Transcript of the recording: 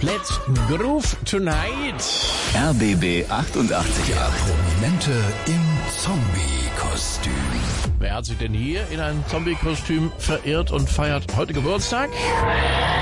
Let's Groove Tonight. RBB 88. Der Prominente im Zombie-Kostüm. Wer hat sich denn hier in ein Zombie-Kostüm verirrt und feiert heute Geburtstag?